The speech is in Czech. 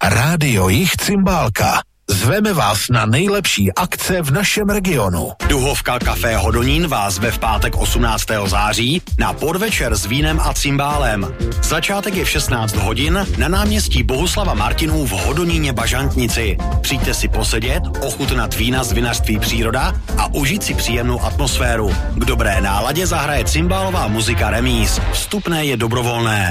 Rádio Jich Cymbálka. Zveme vás na nejlepší akce v našem regionu. Duhovka Café Hodonín vás zve v pátek 18. září na podvečer s vínem a cymbálem. Začátek je v 16 hodin na náměstí Bohuslava Martinů v Hodoníně Bažantnici. Přijďte si posedět, ochutnat vína z vinařství Příroda a užít si příjemnou atmosféru. K dobré náladě zahraje cymbálová muzika Remíz. Vstupné je dobrovolné.